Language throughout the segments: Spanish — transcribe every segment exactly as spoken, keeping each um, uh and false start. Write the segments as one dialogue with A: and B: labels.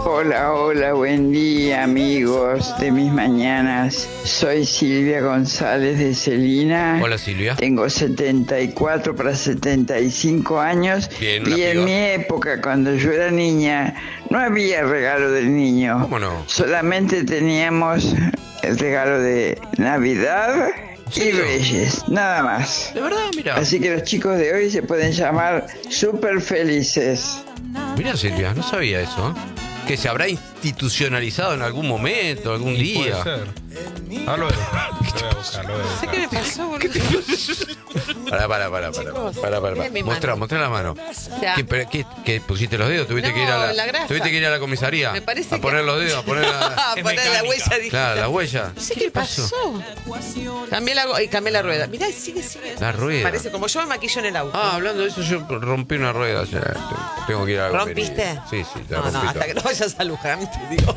A: Hola, hola, buen día amigos de mis mañanas. Soy Silvia González de Celina.
B: Hola Silvia.
A: Tengo setenta y cuatro para setenta y cinco años.
B: Bien,
A: y en
B: piba.
A: mi época, cuando yo era niña, no había regalo del niño.
B: ¿Cómo no?
A: Solamente teníamos el regalo de Navidad y Reyes, nada más.
B: De verdad, mira.
A: Así que los chicos de hoy se pueden llamar súper felices.
B: Mira Silvia, no sabía eso, ¿eh? Que se habrá institucionalizado en algún momento, algún
C: Y
B: día.
C: puede ser. Hablo de. Voy a buscarlo de.
D: ¿Qué me pasó, boludo?
B: Pará, pará, pará, pará. Pará, pará, pará.
D: mi
B: Mostrá,
D: mano.
B: mostrá la mano.
D: sea-
B: ¿Qué, pero qué- qué, pusiste los dedos? ¿Tuviste
D: No,
B: que ir a la,
D: la grasa.
B: ¿Tuviste que ir a la comisaría?
D: Me parece
B: a poner
D: que-
B: los dedos, a poner la,
D: Ah,
C: Es
D: poner la
C: mecánica.
D: huella digital.
B: claro, la huella.
D: No sé qué, pasó. Cambié la, y cambié la rueda. Mirá, sigue, sigue.
B: La rueda.
D: Parece como yo me maquillo en el auto.
B: Ah, hablando de eso, yo rompí una rueda ayer. Tengo que ir a la
D: ¿Rompiste?
B: gomería. Sí, sí, la
D: no,
B: rompí
D: no, hasta
B: toda.
D: que no vayas a Luján, te digo.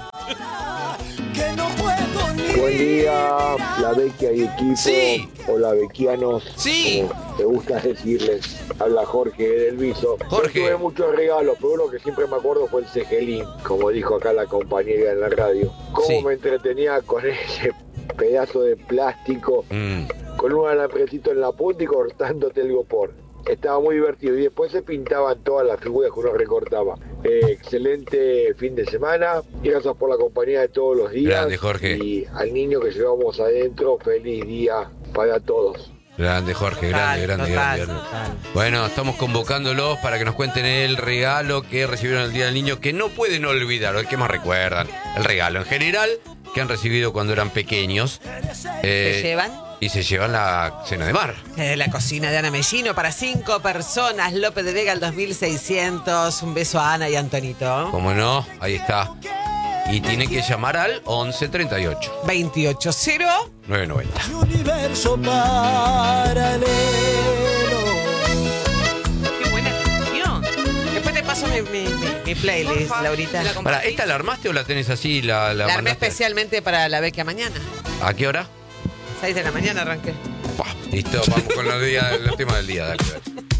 E: Buen día, la Vecchia y equipo.
B: Sí.
E: Hola, Vecchianos.
B: Sí.
E: Como te gusta decirles. Habla Jorge del Viso.
B: Jorge.
E: Yo tuve muchos regalos, pero uno que siempre me acuerdo fue el cegelín, como dijo acá la compañera en la radio. Cómo
B: Sí.
E: me entretenía con ese pedazo de plástico,
B: Mm.
E: con un alambrecito en la punta y cortándote el gopor. Estaba muy divertido y después se pintaban todas las figuras que uno recortaba. Eh, excelente fin de semana y gracias por la compañía de todos los días.
B: Grande, Jorge.
E: Y al niño que llevamos adentro, feliz día para todos.
B: Grande, Jorge, grande, grande,
D: total,
B: grande, grande.
D: total.
B: Bueno, estamos convocándolos para que nos cuenten el regalo que recibieron el Día del Niño, que no pueden olvidar, o el que más recuerdan, el regalo en general que han recibido cuando eran pequeños. Eh,
D: ¿Se llevan?
B: Y se llevan la cena de mar.
D: Eh, la cocina de Ana Mellino para cinco personas. López de Vega al dos mil seiscientos. Un beso a Ana y a Antonito.
B: Como no, ahí está. Y tienen que llamar al once treinta y ocho
D: veintiocho cero.
B: nueve noventa.
F: Universo paralelo.
D: Qué buena canción. Después te paso mi, mi, mi- mi playlist,
G: Porfa,
D: Laurita.
G: la
B: Para, ¿esta la armaste o la tenés así? La, la
D: La armé
B: mandaste?
D: especialmente para la Vecchia mañana.
B: ¿A qué hora?
D: seis de la mañana arranqué.
B: Pah, listo, vamos con los, días, los temas del día. Dale, dale.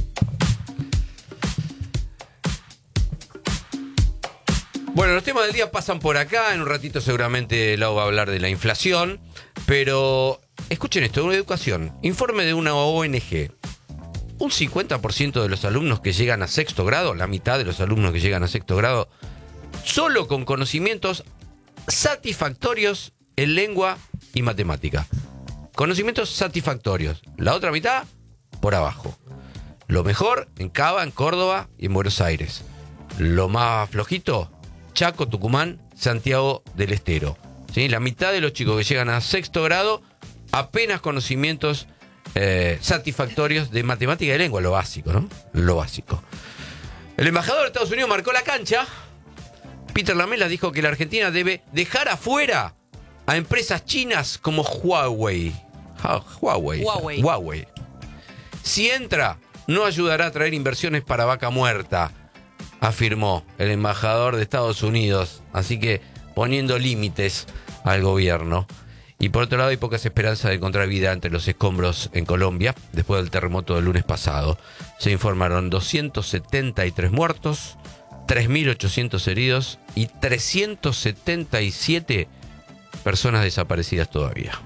B: Bueno, los temas del día pasan por acá. En un ratito seguramente Lau va a hablar de la inflación. Pero escuchen esto, una educación. Informe de una O N G. Un cincuenta por ciento de los alumnos que llegan a sexto grado, la mitad de los alumnos que llegan a sexto grado, solo con conocimientos satisfactorios en lengua y matemática. Conocimientos satisfactorios. La otra mitad, por abajo. Lo mejor en Cava, en Córdoba y en Buenos Aires. Lo más flojito, Chaco, Tucumán, Santiago del Estero. ¿Sí? La mitad de los chicos que llegan a sexto grado, apenas conocimientos eh, satisfactorios de matemática y lengua. Lo básico, ¿no? Lo básico. El embajador de Estados Unidos marcó la cancha. Peter Lamela dijo que la Argentina debe dejar afuera a empresas chinas como Huawei. Ja- Huawei.
G: Huawei.
B: Huawei. Si entra, no ayudará a traer inversiones para vaca muerta, afirmó el embajador de Estados Unidos. Así que poniendo límites al gobierno. Y por otro lado, hay pocas esperanzas de encontrar vida entre los escombros en Colombia después del terremoto del lunes pasado. Se informaron doscientos setenta y tres muertos, tres mil ochocientos heridos y trescientas setenta y siete personas desaparecidas todavía.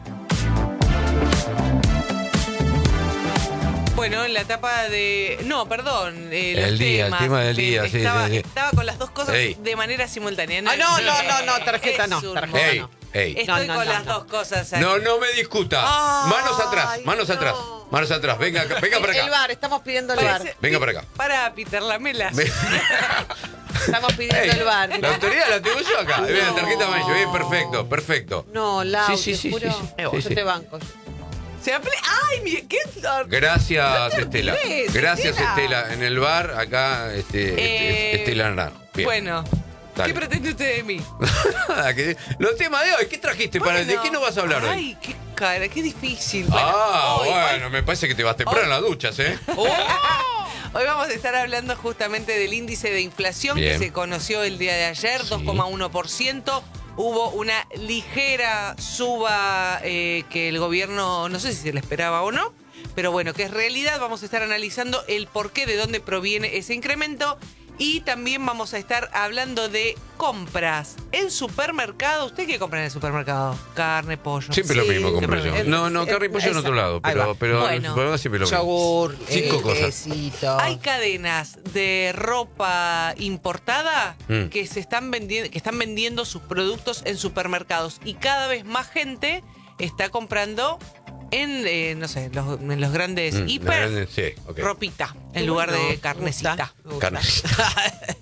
G: Bueno, en la etapa de... No, perdón. eh, los
B: El día, el
G: temas.
B: tema del día, sí,
G: estaba,
B: sí, sí.
G: estaba con las dos cosas
B: Ey.
G: de manera simultánea.
D: Ah, no, no, no, no, tarjeta no,
G: Es un
D: tarjeta
B: Ey,
D: no.
B: ey.
G: Estoy
D: No, no,
G: con
D: no,
G: las
D: no.
G: dos cosas aquí.
B: No, no me discuta.
D: Ay,
B: Manos atrás, manos
D: no.
B: atrás, manos atrás. Venga, acá, venga para
D: El
B: acá.
D: bar, estamos pidiendo el bar.
G: Parece-
B: Venga para acá.
G: Para Peter Lamela.
B: Ve-
D: Estamos pidiendo
B: Ey,
D: el bar.
B: la autoridad la tengo yo acá. Ve, la tarjeta amarilla. Bien, perfecto, perfecto.
D: No, Lau,
B: Sí, sí,
D: te
B: sí,
D: juro.
B: sí, sí,
D: Eh,
B: sí,
D: yo
B: sí.
D: te banco.
G: Se apre- ¡Ay, mi... ¿Qué?
B: Gracias, Estela.
G: olvides,
B: Gracias,
G: Estela.
B: Estela. En el bar, acá, este,
G: Eh,
B: este- Estela Naranjo. Bien.
G: Bueno,
B: Dale.
G: ¿qué pretende usted de mí?
B: Nada, que- los temas de hoy, ¿qué trajiste? para, ¿De
G: Bueno.
B: qué no vas a hablar hoy?
G: Ay, qué cara, qué difícil. Bueno,
B: ah,
G: hoy-
B: bueno, me parece que te vas temprano en las duchas, ¿eh?
G: hoy- Hoy vamos a estar hablando justamente del índice de inflación
B: Bien.
G: que se conoció el día de ayer,
B: Sí.
G: dos coma uno por ciento. Hubo una ligera suba eh, que el gobierno, no sé si se le esperaba o no, pero bueno, que es realidad. Vamos a estar analizando el porqué, de dónde proviene ese incremento Y también vamos a estar hablando de compras en supermercado. ¿Usted qué compra en el supermercado? Carne, pollo.
B: Siempre lo
D: Sí,
B: mismo compro yo.
D: siempre.
B: No, no, carne y pollo en otro lado,
D: Ahí
B: pero,
D: va.
B: pero
G: Bueno.
B: en el supermercado siempre lo mismo.
D: Yogur,
B: Cinco
D: eh,
B: cosas.
D: quesito.
G: Hay cadenas de ropa importada
B: Mm.
G: que se están vendiendo, que están vendiendo sus productos en supermercados y cada vez más gente está comprando en, eh, no sé, los, en los grandes
B: Mm,
G: hiper
B: grande, sí, ok.
G: ropita en
D: Qué
G: lugar
D: bueno,
G: de
D: me
G: carnecita.
D: gusta, me gusta.
B: Carnecita.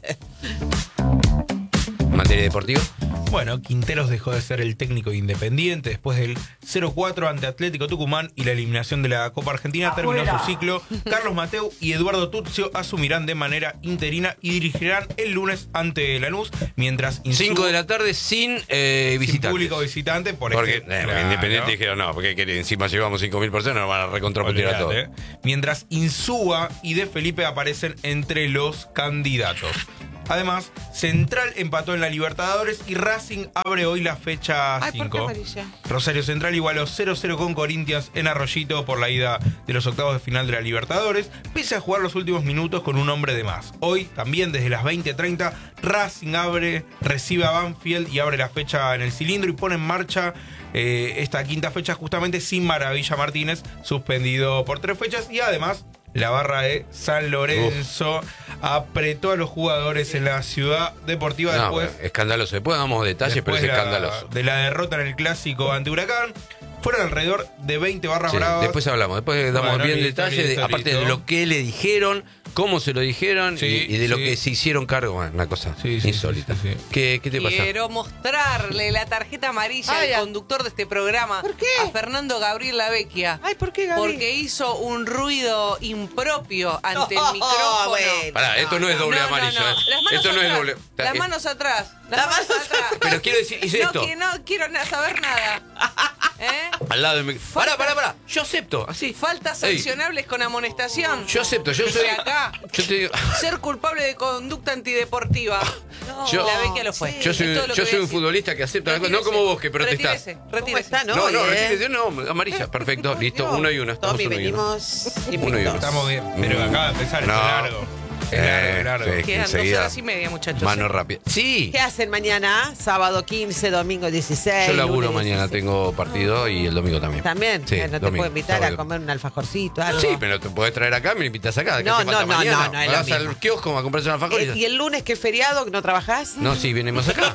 B: Materia deportiva.
C: Bueno, Quinteros dejó de ser el técnico Independiente después del cero cuatro ante Atlético Tucumán y la eliminación de la Copa Argentina. Terminó su ciclo. Carlos Mateu y Eduardo Tutzio asumirán de manera interina y dirigirán el lunes ante Lanús, mientras
B: cinco de la tarde sin eh,
C: sin
B: visitantes.
C: público visitante. Por
B: Porque,
C: ejemplo,
B: eh, porque
C: claro.
B: Independiente dijeron, no, porque que encima llevamos cinco mil personas, nos van a recontraputear a todos.
C: Olvídate. Mientras Insúa y De Felipe aparecen entre los candidatos. Además, Central empató en la Libertadores y Racing abre hoy la fecha
D: Ay, ¿por qué
C: cinco.
D: amarilla?
C: Rosario Central igualó cero cero con Corinthians en Arroyito por la ida de los octavos de final de la Libertadores, pese a jugar los últimos minutos con un hombre de más. Hoy, también desde las veinte treinta, Racing abre, recibe a Banfield y abre la fecha en el cilindro y pone en marcha eh, esta quinta fecha justamente sin Maravilla Martínez, suspendido por tres fechas, y además la barra de San Lorenzo apretó a los jugadores en la Ciudad Deportiva
B: No,
C: después,
B: bueno, escandaloso. Después damos detalles, pero
C: después
B: es
C: de la-
B: escandaloso.
C: de la derrota en el clásico ante Huracán. Fueron alrededor de veinte barras
B: Sí,
C: bravas.
B: después hablamos, después damos
C: Bueno,
B: bien
C: listo,
B: detalles, de-
C: listo,
B: aparte
C: listo.
B: de lo que le dijeron, cómo se lo dijeron
C: Sí,
B: y, y de lo
C: sí.
B: que se hicieron cargo. Bueno, una cosa
C: Sí, sí,
B: insólita.
C: sí, sí, sí.
B: ¿Qué, qué te pasa?
G: Quiero mostrarle la tarjeta amarilla
D: Ay,
G: al
D: a-
G: conductor de este programa,
D: ¿Por qué?
G: a Fernando Gabriel Lavecchia.
D: Ay, ¿por qué, Gaby?
G: Porque hizo un ruido impropio ante el
D: Oh,
G: micrófono.
D: bueno.
B: Pará, esto no es doble
G: No, no,
B: amarillo.
G: no.
B: ¿eh?
G: Las manos
B: Esto no es
G: atrás.
B: doble.
G: Las
B: Eh,
G: manos atrás. Las,
D: Las
G: manos
D: manos
G: atrás.
B: Pero quiero decir, hice
G: no,
B: esto.
G: que no quiero na- saber nada. ¿Eh?
B: Al lado de mi.
G: Falta-
B: Pará, pará, pará. Yo acepto, así.
G: Faltas
B: Ey,
G: sancionables con amonestación.
B: Yo acepto, yo
G: Desde
B: soy.
G: acá.
B: Yo te digo.
G: Ser culpable de conducta antideportiva. No,
B: Yo-
G: Lavecchia lo fue.
B: Yo soy,
G: Es todo lo
B: yo
G: que
B: soy
G: voy a
B: un
G: decir.
B: futbolista que acepta las cosas. No
G: Retírese.
B: como vos que protestás.
G: Retírese,
D: ¿Cómo
G: retírese.
D: está? No,
B: No, no,
D: eh.
B: retírese, no, amarilla, perfecto, listo, uno y uno. Estamos
D: Tommy,
B: uno y uno.
D: venimos
B: Uno y uno.
D: invictos.
C: Estamos bien, pero acaba de empezar, esto
B: No.
C: es largo. Es
B: Eh,
C: largo, es largo.
B: sí.
G: Quedan dos
B: Enseguida.
G: horas y media, muchachos.
B: Mano
G: ¿eh?
B: rápida. Sí.
D: ¿Qué hacen mañana? Sábado quince, domingo dieciséis.
B: Yo laburo
D: lunes
B: mañana,
D: dieciséis.
B: tengo partido y el domingo también.
D: ¿También?
B: Sí,
D: Eh, ¿No te
B: domingo,
D: puedo invitar
B: sábado.
D: a comer un alfajorcito, algo?
B: Sí, pero te podés traer acá, me invitas acá. ¿Qué
D: No,
B: hace falta
D: no, no,
B: mañana?
D: no, no es lo
B: Vas
D: mismo.
B: al kiosco a comprarse una alfajor y
D: Eh,
B: ya.
D: ¿Y el lunes que es feriado, no trabajás?
B: No, sí, venimos acá.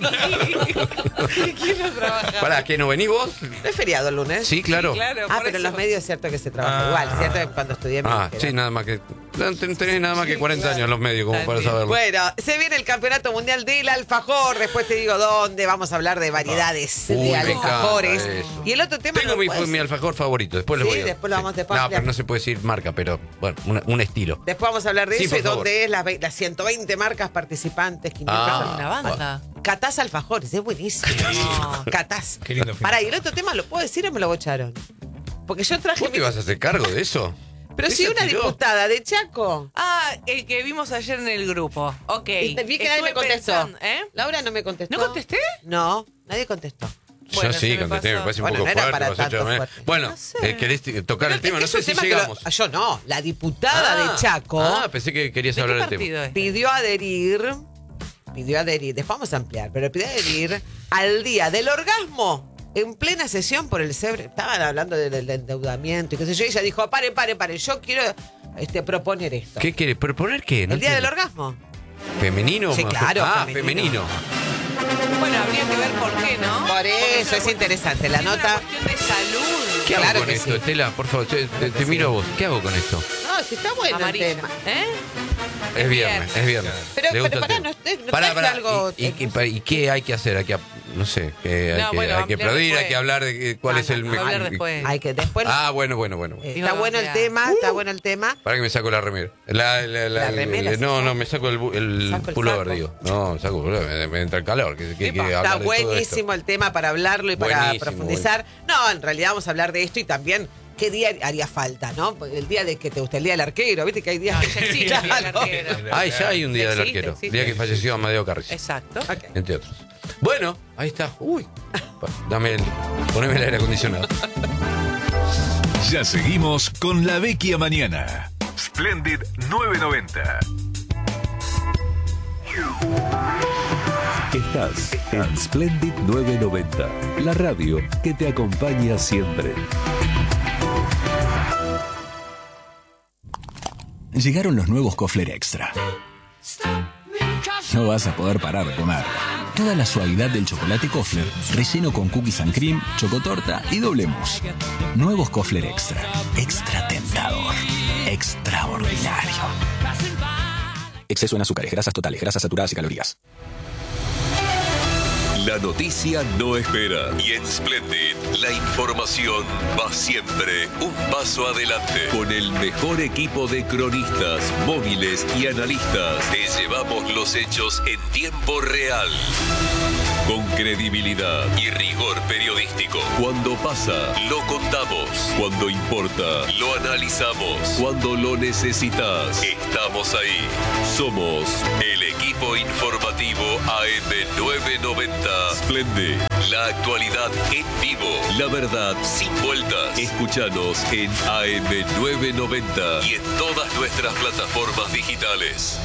G: Quiero trabajar.
B: Pará, ¿que no venís vos?
D: ¿No es feriado el lunes?
B: Sí, claro.
G: Claro,
D: Ah,
G: por
D: pero en
G: eso.
D: los medios es cierto que se trabaja
C: Ah.
D: igual, ¿cierto? Que cuando estudié me
B: Ah,
D: dijeron.
B: sí, nada más que. no, ten- Tenés nada más que cuarenta años en los medios como para
G: También.
B: saberlo.
D: Bueno, se viene el Campeonato Mundial del Alfajor. Después te digo dónde. Vamos a hablar de variedades
B: Uy,
D: de
B: me
D: alfajores.
B: encanta eso.
D: Y el otro tema.
B: Tengo
D: no
B: mi,
D: puede
B: mi
D: ser.
B: alfajor favorito, después lo
D: Sí,
B: voy a
D: después lo vamos- después
B: No,
D: ampliar.
B: pero no se puede decir marca, pero bueno, una- un estilo.
D: Después vamos a hablar de
B: Sí,
D: eso y
B: por favor.
D: dónde es las, ve- las ciento veinte marcas participantes. quinientas
B: Ah.
G: Una banda.
D: Catás Alfajores, es buenísimo.
G: No.
D: Catás.
C: Qué lindo fin.
D: Pará, y el otro tema, ¿lo puedo decir o me lo bocharon? Porque yo traje.
B: ¿Vos te
D: mi-
B: vas a hacer cargo de eso?
D: Pero
B: ¿Qué
D: sí,
B: se
D: una
B: tiró?
D: diputada de Chaco.
G: Ah, el que vimos ayer en el grupo. Ok.
D: Y te- vi que nadie me
G: Estuve
D: contestó.
G: pensando, ¿eh?
D: Laura no me contestó.
G: ¿No contesté?
D: No, nadie contestó.
G: Bueno,
B: Yo sí,
G: se me
B: contesté, me
G: pasó.
B: parece un
D: Bueno,
B: poco
D: no era
B: fuerte.
D: para
B: vos hecho
D: tanto
B: de-
D: fuerte.
B: Bueno,
D: No sé.
B: eh, ¿querés t- tocar
D: Pero
B: el tema?
D: es que
B: No
D: es
B: sé
D: un
B: si
D: tema que lo-
B: llegamos.
D: yo no, la diputada
B: Ah,
D: de Chaco
B: Ah, pensé que querías
G: ¿De qué
B: hablar del
G: partido
B: tema.
G: es?
D: pidió adherir, pidió adherir, después vamos a ampliar, pero pidió adherir al día del orgasmo. En plena sesión por el CEBRE, estaban hablando del, del endeudamiento y qué sé yo, y ella dijo, paren, paren, paren, yo quiero este, proponer esto.
B: ¿Qué querés? ¿Proponer qué? No
D: el día del
B: entiendo.
D: orgasmo.
B: ¿Femenino?
D: Sí, claro,
B: Ah,
D: femenino.
B: femenino.
G: Bueno, habría que ver por qué, ¿no?
D: Por
G: Porque
D: eso es
G: una
D: interesante, la
G: es una
D: nota.
G: cuestión de salud.
B: ¿Qué hago
D: Claro
B: con
D: que
B: esto,
D: sí.
B: Estela? Por favor, te, te- te miro a vos. ¿Qué hago con esto?
D: No, si está bueno el
G: Amarilla.
D: tema.
G: ¿Eh?
B: Es viernes, es viernes.
D: Pero-
B: Le gusta
D: pero
B: el
D: pará,
B: tema.
D: no es- no
B: Pará,
D: traje
B: pará.
D: algo-
B: ¿Y, y- y- y qué hay que hacer? Hay que, no sé, que hay,
G: No,
B: que,
G: bueno,
B: hay que
G: ampliar
B: aplaudir,
G: después.
B: hay que hablar de que- cuál
G: No,
B: es el
G: no,
B: mejor.
G: hablar después.
D: Hay que después.
B: Ah, bueno, bueno, bueno.
D: eh,
G: Iba
D: está
G: a
D: bueno el
G: ampliar.
D: tema, está bueno el tema.
B: Para que me saco la remera. La, la, la-
D: La remera,
B: el-
D: sí,
B: no,
D: saco.
B: no, me saco el, bu- el
D: Saco el
B: pullover,
D: saco.
B: digo. No, saco el pullover, me, me entra el calor. Que, que, que
G: Epa,
B: hablar
D: Está
B: de todo esto.
D: buenísimo el tema para hablarlo y para
B: Buenísimo,
D: profundizar. No, en realidad vamos a hablar de esto y también qué día haría falta, ¿no? Porque el día de que te gusta, el día del arquero, ¿viste? Que hay días
G: No,
D: que
G: ya existe el día del arquero.
B: Ay, ya hay un día del
G: Existe,
B: arquero.
G: existe.
B: Día que falleció Amadeo Carrizo.
G: Exacto.
D: Ok.
B: Entre otros. Bueno, ahí está. Uy. Pa- Dame el, poneme el aire acondicionado.
H: Ya seguimos con La Vecchia Mañana. Splendid nueve noventa. Estás en Splendid novecientos noventa, la radio que te acompaña siempre.
I: Llegaron los nuevos Kofler Extra. No vas a poder parar de comer. Toda la suavidad del chocolate Kofler, relleno con cookies and cream, chocotorta y doble mousse. Nuevos Kofler Extra. Extra tentador. Extraordinario. Exceso en azúcares, grasas totales, grasas saturadas y calorías.
H: La noticia no espera y en Splendid la información va siempre un paso adelante. Con el mejor equipo de cronistas, móviles y analistas te llevamos los hechos en tiempo real. Con credibilidad y rigor periodístico. Cuando pasa, lo contamos. Cuando importa, lo analizamos. Cuando lo necesitas, estamos ahí. Somos el equipo informativo A M novecientos noventa. Splendid, la actualidad en vivo. La verdad sin vueltas. Escúchanos en A M novecientos noventa y en todas nuestras plataformas digitales.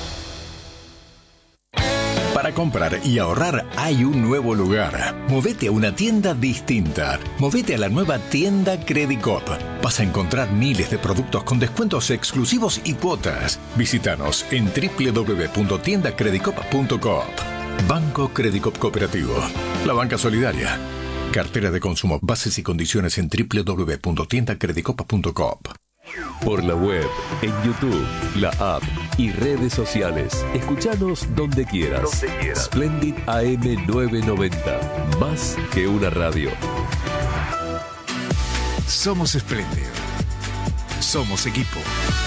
J: Para comprar y ahorrar hay un nuevo lugar. Movete a una tienda distinta. Movete a la nueva tienda Credicop. Vas a encontrar miles de productos con descuentos exclusivos y cuotas. Visítanos en doble u doble u doble u punto tienda credicop punto coop. Banco Credicop Cooperativo. La banca solidaria. Cartera de consumo. Bases y condiciones en doble u doble u doble u punto tienda credicop punto coop.
H: Por la web, en YouTube, la app y redes sociales. Escuchanos donde quieras. Donde quieras. Splendid A M novecientos noventa. Más que una radio.
K: Somos Splendid. Somos equipo.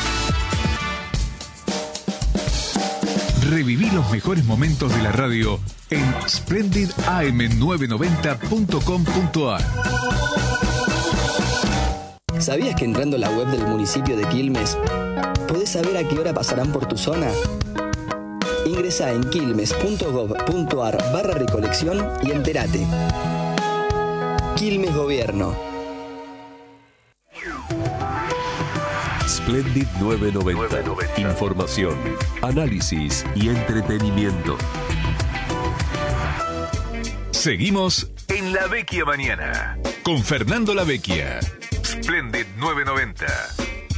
K: Reviví los mejores momentos de la radio en splendid a m novecientos noventa punto com punto a r.
L: ¿Sabías que entrando a la web del municipio de Quilmes podés saber a qué hora pasarán por tu zona? Ingresá en quilmes punto gob punto ar barra recolección y entérate. Quilmes Gobierno.
H: Splendid novecientos noventa. Información, análisis y entretenimiento.
K: Seguimos en La Vecchia Mañana con Fernando La Vecchia. Splendid novecientos noventa.